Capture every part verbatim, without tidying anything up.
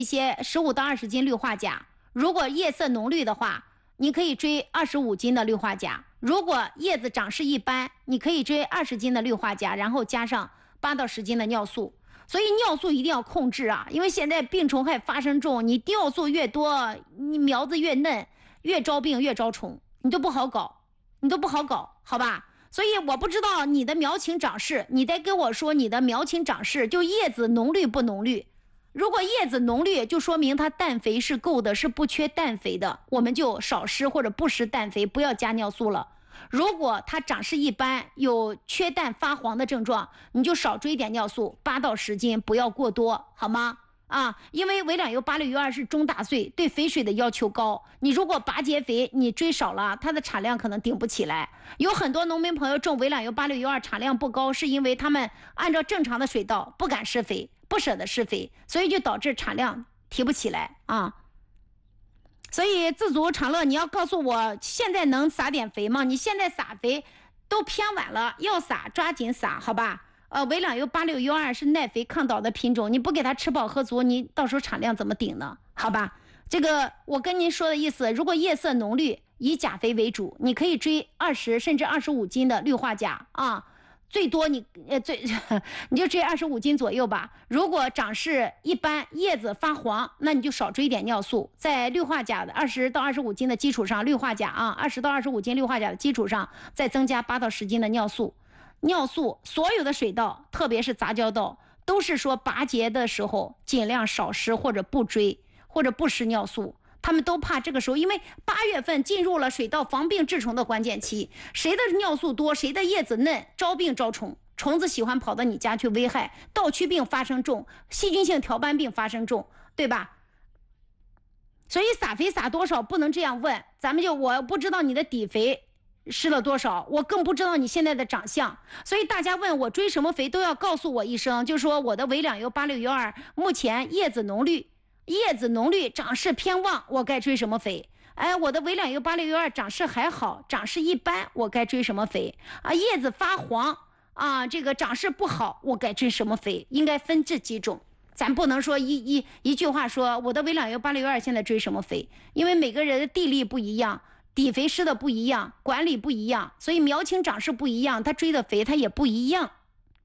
一些十五到二十斤氯化钾。如果叶色浓绿的话，你可以追二十五斤的氯化钾。如果叶子长势一般，你可以追二十斤的氯化钾，然后加上八到十斤的尿素。所以尿素一定要控制啊，因为现在病虫害发生重，你尿素越多，你苗子越嫩，越招病越招虫，你都不好搞，你都不好搞，好吧？所以我不知道你的苗情长势，你得跟我说你的苗情长势，就叶子浓绿不浓绿。如果叶子浓绿，就说明它氮肥是够的，是不缺氮肥的，我们就少施或者不施氮肥，不要加尿素了。如果它长势一般，有缺氮发黄的症状，你就少追点尿素，八到十斤，不要过多，好吗？啊，因为维两油八六 U 二是中大穗，对肥水的要求高。你如果拔节肥，你追少了，它的产量可能顶不起来。有很多农民朋友种维两油八六 U 二产量不高，是因为他们按照正常的水稻不敢施肥，不舍得施肥，所以就导致产量提不起来啊。所以自足长乐，你要告诉我现在能撒点肥吗？你现在撒肥都偏晚了，要撒抓紧撒，好吧？呃，维两油八六 U 二是耐肥抗倒的品种，你不给它吃饱喝足，你到时候产量怎么顶呢？好吧，这个我跟您说的意思，如果叶色浓绿，以钾肥为主，你可以追二十甚至二十五斤的氯化钾啊。最多你呃最你就追二十五斤左右吧。如果长势一般，叶子发黄，那你就少追点尿素，在氯化钾的二十到二十五斤的基础上，氯化钾啊，二十到二十五斤氯化钾的基础上，再增加八到十斤的尿素。尿素所有的水稻，特别是杂交稻，都是说拔节的时候尽量少施或者不追或者不施尿素。他们都怕这个时候，因为八月份进入了水稻防病治虫的关键期，谁的尿素多，谁的叶子嫩，招病招虫，虫子喜欢跑到你家去危害，稻曲病发生重，细菌性条斑病发生重，对吧？所以撒肥撒多少不能这样问，咱们就我不知道你的底肥施了多少，我更不知道你现在的长相，所以大家问我追什么肥都要告诉我一声，就说我的维两油八六 U 二目前叶子浓绿。叶子浓绿，长势偏旺，我该追什么肥？哎，我的维两油八六 U 二长势还好，长势一般，我该追什么肥？啊，叶子发黄啊，这个长势不好，我该追什么肥？应该分这几种，咱不能说一一一句话说我的维两油八六 U 二现在追什么肥？因为每个人的地力不一样，底肥施的不一样，管理不一样，所以苗情长势不一样，它追的肥它也不一样。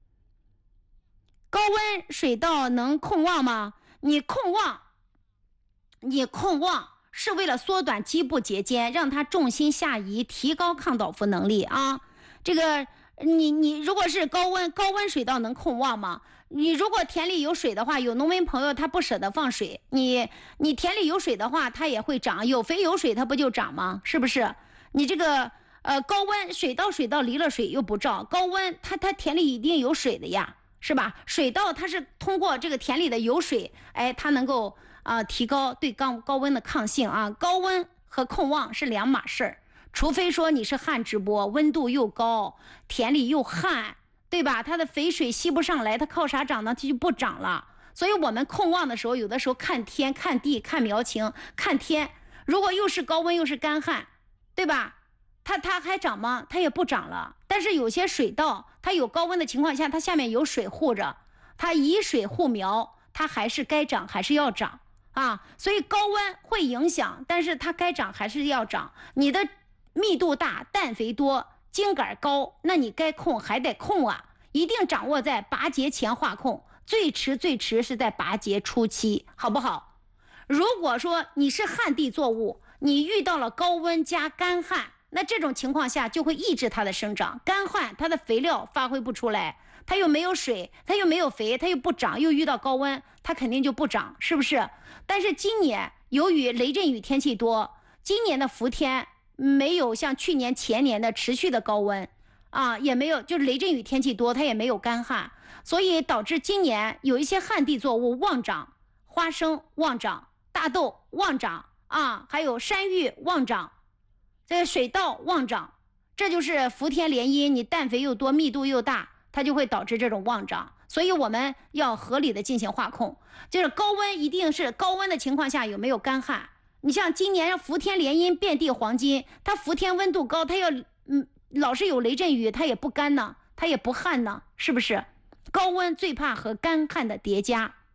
高温水稻能控旺吗？你控旺。你控旺是为了缩短基部节间，让它重心下移，提高抗倒伏能力啊。这个你你如果是高温高温水稻能控旺吗？你如果田里有水的话，有农民朋友他不舍得放水，你你田里有水的话，它也会长，有肥有水它不就长吗？是不是？你这个呃高温水稻水稻离了水又不照，高温它它田里一定有水的呀，是吧？水稻它是通过这个田里的有水，哎，它能够啊，提高对高高温的抗性啊，高温和控旺是两码事儿，除非说你是旱直播，温度又高，田里又旱，对吧？它的肥水吸不上来，它靠啥长呢？它就不长了。所以我们控旺的时候，有的时候看天、看地、看苗情、看天。如果又是高温又是干旱，对吧？它它还长吗？它也不长了。但是有些水稻，它有高温的情况下，它下面有水护着，它以水护苗，它还是该长还是要长。啊，所以高温会影响，但是它该长还是要长。你的密度大，氮肥多，茎杆高，那你该控还得控啊，一定掌握在拔节前化控，最迟最迟是在拔节初期，好不好？如果说你是旱地作物，你遇到了高温加干旱，那这种情况下就会抑制它的生长，干旱它的肥料发挥不出来，它又没有水，它又没有肥，它又不长，又遇到高温，它肯定就不长，是不是？但是今年由于雷阵雨天气多，今年的伏天没有像去年前年的持续的高温啊，也没有，就是雷阵雨天气多，它也没有干旱，所以导致今年有一些旱地作物旺长，花生旺长，大豆旺长啊，还有山芋旺长，这水稻旺长，这就是伏天联姻，你氮肥又多，密度又大，它就会导致这种旺长。所以我们要合理的进行化控，就是高温一定是高温的情况下有没有干旱。你像今年伏天联姻遍地黄金，它伏天温度高，它要嗯老是有雷阵雨，它也不干呢，它也不旱呢，是不是？高温最怕和干旱的叠加。